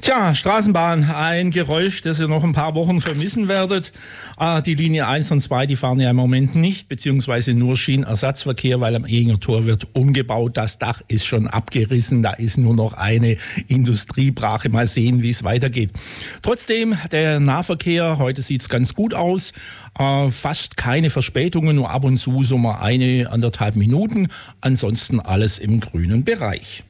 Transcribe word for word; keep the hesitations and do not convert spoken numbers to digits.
Tja, Straßenbahn, ein Geräusch, das ihr noch ein paar Wochen vermissen werdet. Ah, die Linie eins und zwei, die fahren ja im Moment nicht, beziehungsweise nur Schienenersatzverkehr, weil am Ehinger Tor wird umgebaut. Das Dach ist schon abgerissen, da ist nur noch eine Industriebrache. Mal sehen, wie es weitergeht. Trotzdem, der Nahverkehr, heute sieht's ganz gut aus. Äh, fast keine Verspätungen, nur ab und zu so mal eine, anderthalb Minuten. Ansonsten alles im grünen Bereich.